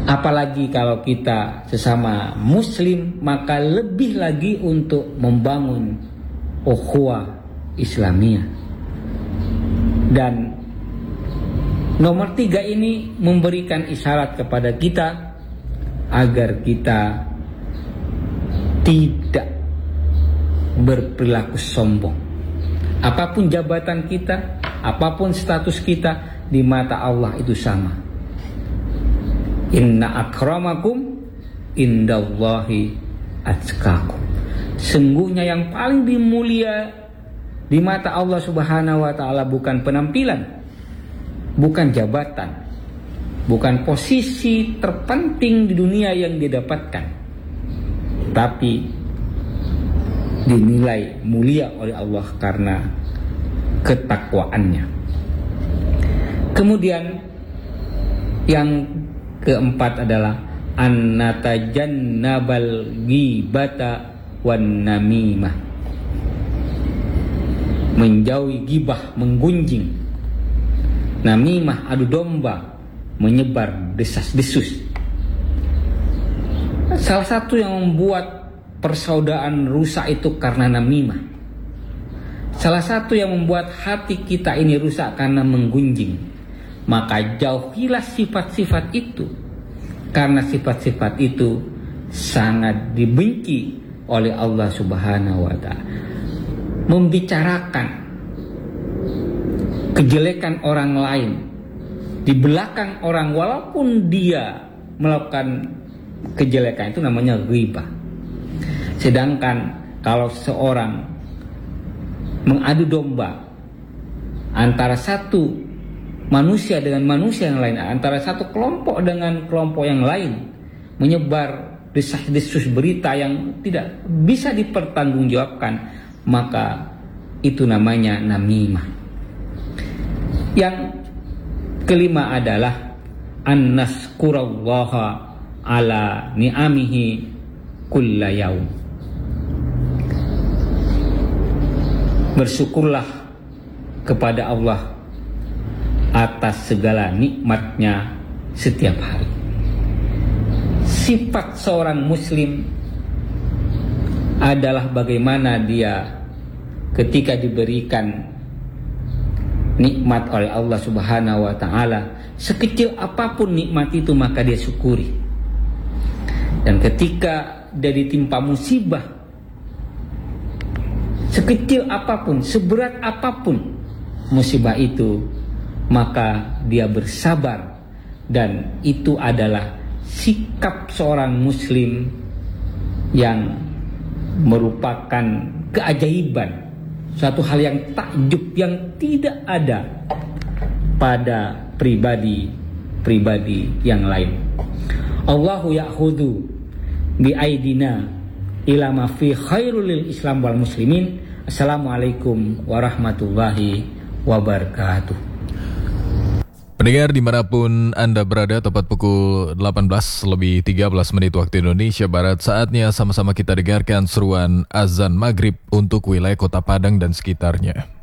Apalagi kalau kita sesama muslim, maka lebih lagi untuk membangun ukhuwah Islamiyah. Dan nomor 3 ini memberikan isyarat kepada kita agar kita tidak berperilaku sombong. Apapun jabatan kita, apapun status kita, di mata Allah itu sama. Inna akramakum indallahi atqakum. Sungguhnya yang paling mulia di mata Allah Subhanahu wa taala bukan penampilan, bukan jabatan, bukan posisi terpenting di dunia yang didapatkan, tapi dinilai mulia oleh Allah karena ketakwaannya. Kemudian yang keempat adalah an-natajannabal ghibata wan namimah. Menjauhi gibah, menggunjing. Namimah, adu domba, menyebar desas-desus. Salah satu yang membuat persaudaraan rusak itu karena namimah. Salah satu yang membuat hati kita ini rusak karena menggunjing. Maka jauhilah sifat-sifat itu, karena sifat-sifat itu sangat dibenci oleh Allah Subhanahu wa ta'ala. Membicarakan kejelekan orang lain di belakang orang walaupun dia melakukan kejelekan itu namanya ghibah. Sedangkan kalau seorang mengadu domba antara satu manusia dengan manusia yang lain, antara satu kelompok dengan kelompok yang lain, menyebar desas-desus berita yang tidak bisa dipertanggungjawabkan, maka itu namanya namimah. Yang kelima adalah an-naskurallaha ala ni'amihi kulla yaum. Bersyukurlah kepada Allah atas segala nikmatnya setiap hari. Sifat seorang muslim adalah bagaimana dia ketika diberikan nikmat oleh Allah Subhanahu wa ta'ala, sekecil apapun nikmat itu maka dia syukuri. Dan ketika dia ditimpa musibah, sekecil apapun, seberat apapun musibah itu, maka dia bersabar. Dan itu adalah sikap seorang muslim yang merupakan keajaiban, suatu hal yang takjub yang tidak ada pada pribadi yang lain. Allahu ya'khudhu bi aidina ila ma fi khairul lil Islam wal muslimin. Assalamualaikum warahmatullahi wabarakatuh. Pendengar dimanapun Anda berada, tepat pukul 18:13 waktu Indonesia Barat, saatnya sama-sama kita dengarkan seruan azan maghrib untuk wilayah Kota Padang dan sekitarnya.